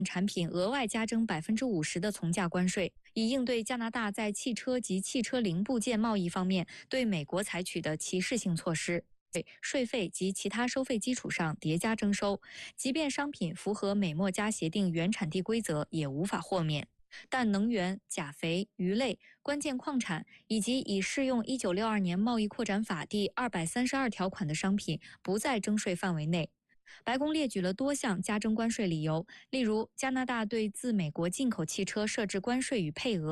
产品额外加征50%的从价关税，以应对加拿大在汽车及汽车零部件贸易方面对美国采取的歧视性措施。税费及其他收费基础上叠加征收，即便商品符合美墨加协定原产地规则，也无法豁免。但能源、钾肥、鱼类、关键矿产以及已适用1962年贸易扩展法第232条款的商品不在征税范围内。白宫列举了多项加征关税理由，例如加拿大对自美国进口汽车设置关税与配额。